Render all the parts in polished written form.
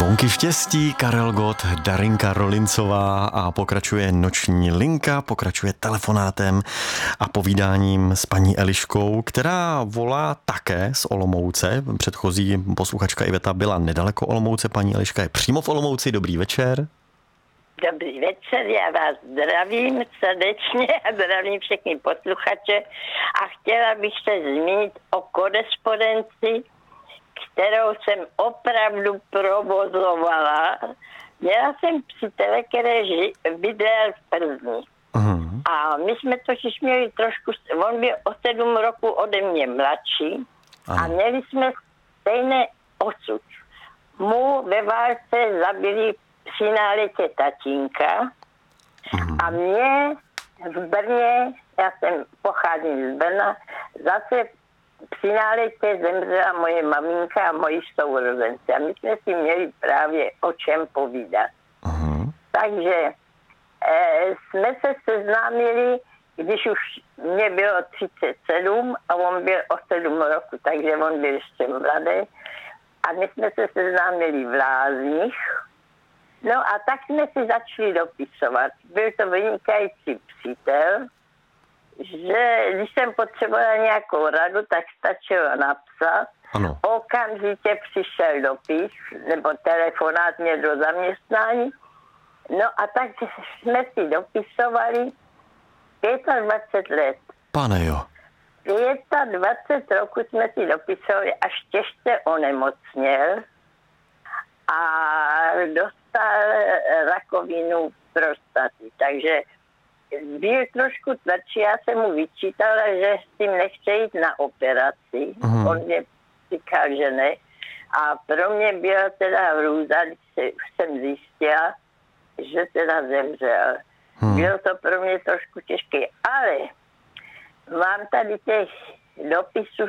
Zvonky štěstí, Karel Gott, Darinka Rolincová a pokračuje noční linka, pokračuje telefonátem a povídáním s paní Eliškou, která volá také z Olomouce. Předchozí posluchačka Iveta byla nedaleko Olomouce, paní Eliška je přímo v Olomouci. Dobrý večer. Dobrý večer, já vás zdravím srdečně a zdravím všechny posluchače a chtěla bych se zmínit o korespondenci, kterou jsem opravdu provozovala. Měla jsem přítele, který bydlel v Plzni. A my jsme totiž měli trošku, on byl o 7 roku ode mě mladší a měli jsme stejné osud. Mu ve válce zabili při náletě tatínka a mě v Brně, já pocházím z Brna, zase při náletě zemřela moje maminka a moji sourozenci a my jsme si měli právě o čem povídat. Takže jsme se seznámili, když už mě bylo 37 a on byl o 7 roku, takže on byl ještě mladý. A my jsme se seznámili v Lázních. No a tak jsme si začali dopisovat. Byl to vynikající přítel, že když jsem potřebovala nějakou radu, tak stačilo napsat. Ano. Okamžitě přišel dopis, nebo telefonát mě do zaměstnání. No a tak jsme si dopisovali 25 let. Pane jo. 25 roku jsme si dopisovali, až těžce onemocněl a dostal rakovinu prostaty. Takže byl trošku tvrdší, já jsem mu vyčítala, že s tím nechce jít na operaci. On mě říkal, že ne. A pro mě byla teda hrůza, když jsem zjistila, že teda zemřel. Bylo to pro mě trošku těžké, ale mám tady těch dopisů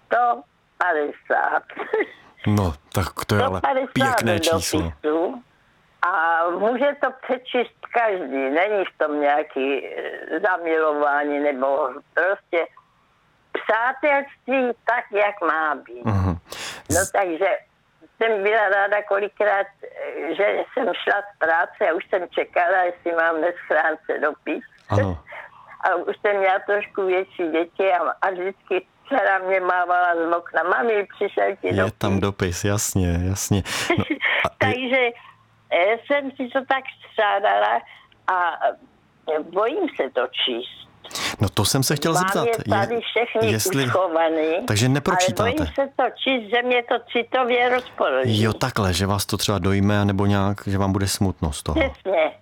150. No, tak to je ale pěkné číslo. Dopisů a může to přečíst každý. Není v tom nějaký zamilování nebo prostě přátelství tak, jak má být. No takže jsem byla ráda kolikrát, že jsem šla z práce a už jsem čekala, jestli mám ve schránce dopis. Ano. A už jsem měla trošku větší děti a vždycky dcera mě mávala z okna. Mami, přišel ti dopis. Je tam dopis, jasně. No, takže jsem si to tak střádala a bojím se to číst. No to jsem se chtěl zeptat. Mám je tady všechny uschovaný, takže nepročítáte. Ale bojím se to číst, že mě to citově rozpoloží. Jo, takhle, že vás to třeba dojme, nebo nějak, že vám bude smutno z toho. Přesně.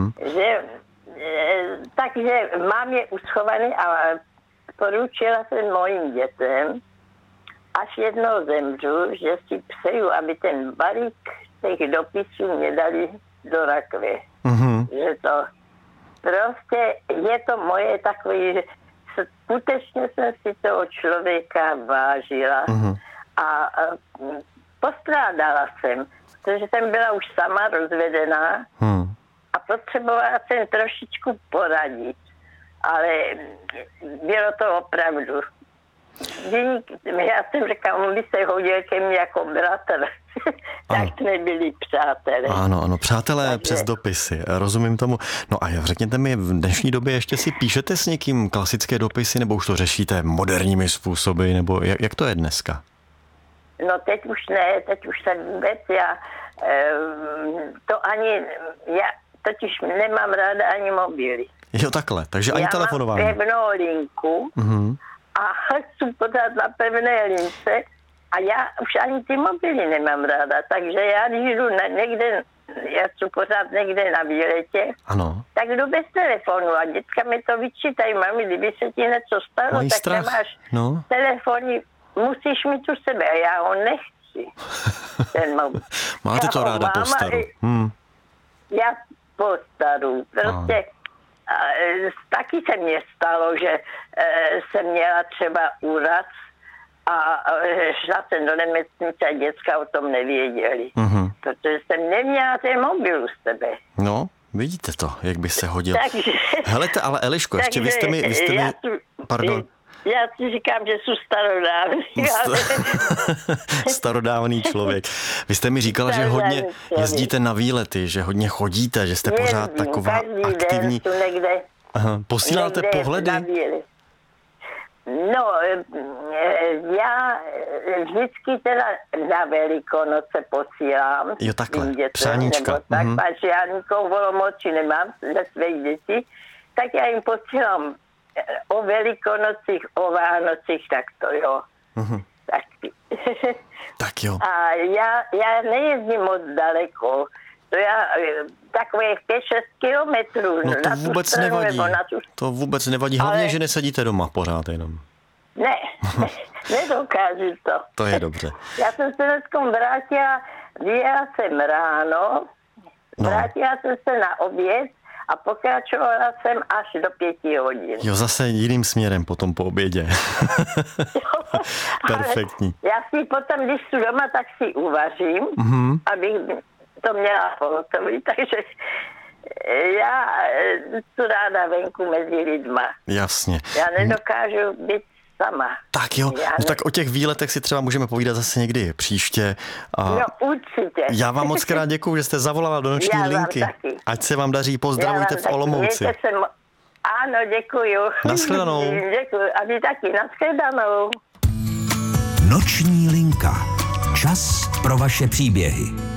Takže mám je uschovaný a poručila jsem mojim dětem, až jednou zemřu, že si přeju, aby ten balík těch dopisů mě dali do rakve. Že to prostě je to moje takové, že skutečně jsem si toho člověka vážila a postrádala jsem, protože jsem byla už sama rozvedená a potřebovala jsem trošičku poradit, ale bylo to opravdu. Já jsem řekla, on by se hodil ke mně jako bratr. Tak jsme byli přátelé. Ano, přátelé takže přes dopisy, rozumím tomu. No a řekněte mi, v dnešní době ještě si píšete s někým klasické dopisy, nebo už to řešíte moderními způsoby, nebo jak to je dneska? No teď už ne, teď už jsem vůbec, já totiž nemám ráda ani mobily. Jo, takhle, takže ani telefonování. Já mám pevnou linku a chci pořád na pevné lince a já už ani ty mobily nemám ráda, takže já když jdu někde, já chci pořád někde na výletě, tak jdu bez telefonu a dětka mi to vyčítají, mami, kdyby se ti něco stalo, mají tak strach. máš telefony, musíš mít u sebe a já ho nechci. Ten mobil. Máte to ráda po staru. Já po staru, prostě taky se mně stalo, že jsem měla třeba úraz a šla jsem do nemocnice a děcka o tom nevěděli. Protože jsem neměla ten mobil z tebe. No, vidíte to, jak by se hodil. Helejte, ale Eliško, ještě vy jste mi, pardon, Já si říkám, že jsou starodávný. Ale... Starodávný člověk. Vy jste mi říkala, že hodně jezdíte na výlety, že hodně chodíte, že jste pořád taková aktivní. Aha, posíláte pohledy? No, já vždycky teda na Velikonoce posílám. Jo, takhle, dětem, přáníčka. Tak, protože já nikoho volomoči nemám ze svých dětí, tak já jim posílám o Velikonocích, o Vánocích, tak to jo. Tak jo. A já nejezdím moc daleko. To já takových 5-6 kilometrů. No to vůbec nevadí. To vůbec nevadí. Hlavně, že nesedíte doma pořád jenom. Ne, nedokážu to. To je dobře. Já jsem se dneskom vrátila, vyjela jsem ráno, vrátila jsem se na oběd a pokračovala jsem až do 5 hodin. Jo, zase jiným směrem potom po obědě. Perfektní. Já si potom, když jdu doma, tak si uvařím, abych to měla pohotový, takže já tu ráda venku mezi lidma. Jasně. Já nedokážu být sama. Tak jo, no tak o těch výletech si třeba můžeme povídat zase někdy příště. No určitě. Já vám moc krát děkuju, že jste zavolala do noční linky. Taky. Ať se vám daří, pozdravujte v Olomouci. Ano, děkuju. Naschledanou. Děkuju. A vy taky, naschledanou. Noční linka. Čas pro vaše příběhy.